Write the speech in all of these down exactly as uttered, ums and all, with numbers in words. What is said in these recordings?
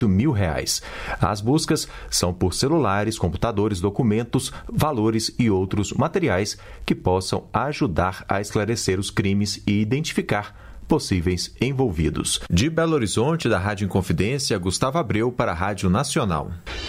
mil reais. As buscas são por celulares, computadores, documentos, valores e outros materiais que possam ajudar a esclarecer os crimes e identificar possíveis envolvidos. De Belo Horizonte, da Rádio Inconfidência, Gustavo Abreu para a Rádio Nacional.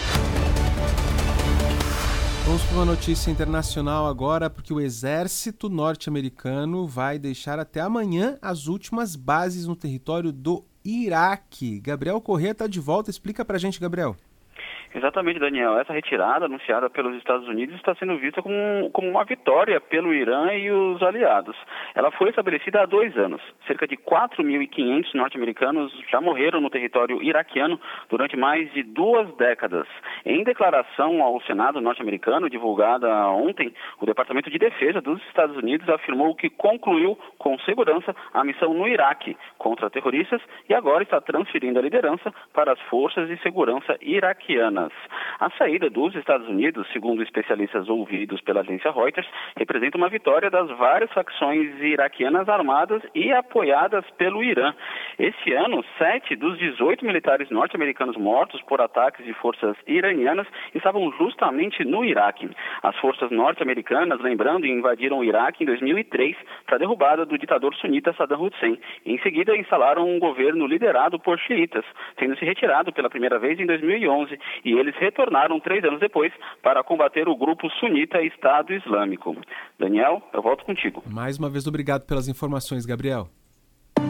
Vamos para uma notícia internacional agora, porque o exército norte-americano vai deixar até amanhã as últimas bases no território do Iraque. Gabriel Corrêa está de volta. Explica para a gente, Gabriel. Exatamente, Daniel. Essa retirada anunciada pelos Estados Unidos está sendo vista como, como uma vitória pelo Irã e os aliados. Ela foi estabelecida há dois anos. Cerca de quatro mil e quinhentos norte-americanos já morreram no território iraquiano durante mais de duas décadas. Em declaração ao Senado norte-americano, divulgada ontem, o Departamento de Defesa dos Estados Unidos afirmou que concluiu com segurança a missão no Iraque contra terroristas e agora está transferindo a liderança para as forças de segurança iraquianas. A saída dos Estados Unidos, segundo especialistas ouvidos pela agência Reuters, representa uma vitória das várias facções iraquianas armadas e apoiadas pelo Irã. Este ano, sete dos dezoito militares norte-americanos mortos por ataques de forças iranianas estavam justamente no Iraque. As forças norte-americanas, lembrando, invadiram o Iraque em dois mil e três para a derrubada do ditador sunita Saddam Hussein. Em seguida, instalaram um governo liderado por xiitas, tendo se retirado pela primeira vez em dois mil e onze, e eles retornaram três anos depois para combater o grupo sunita Estado Islâmico. Daniel, eu volto contigo. Mais uma vez, obrigado pelas informações, Gabriel. A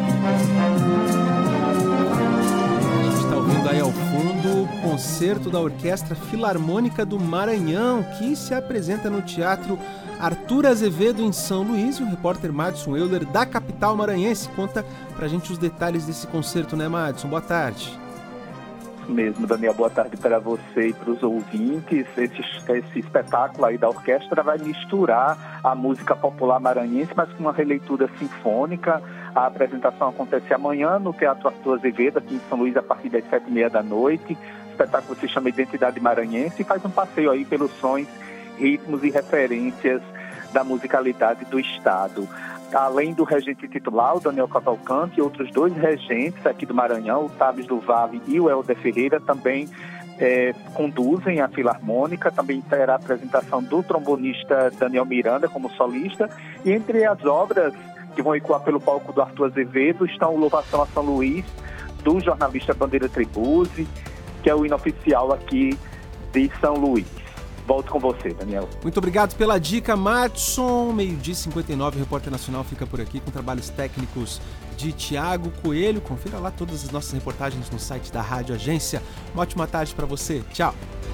gente está ouvindo aí ao fundo o concerto da Orquestra Filarmônica do Maranhão, que se apresenta no Teatro Arthur Azevedo, em São Luís. E o repórter Madison Euler, da capital maranhense, conta pra gente os detalhes desse concerto, né, Madison? Boa tarde. Mesmo, Daniel, boa tarde para você e para os ouvintes. Esse, esse espetáculo aí da orquestra vai misturar a música popular maranhense, mas com uma releitura sinfônica. A apresentação acontece amanhã no Teatro Arthur Azevedo, aqui em São Luís, a partir das sete e meia da noite. O espetáculo se chama Identidade Maranhense e faz um passeio aí pelos sons, ritmos e referências da musicalidade do Estado. Além do regente titular, o Daniel Cavalcante, e outros dois regentes aqui do Maranhão, o Thales do Vale e o Helder Ferreira, também é, conduzem a Filarmônica. Também terá a apresentação do trombonista Daniel Miranda como solista. E entre as obras que vão ecoar pelo palco do Arthur Azevedo estão o Louvação a São Luís, do jornalista Bandeira Tribuzzi, que é o inoficial aqui de São Luís. Volto com você, Daniel. Muito obrigado pela dica, Madison. Meio-dia e cinquenta e nove, o Repórter Nacional fica por aqui com trabalhos técnicos de Tiago Coelho. Confira lá todas as nossas reportagens no site da Rádio Agência. Uma ótima tarde para você. Tchau.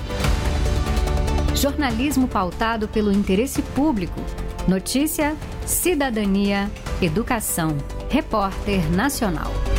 Jornalismo pautado pelo interesse público. Notícia, cidadania, educação. Repórter Nacional.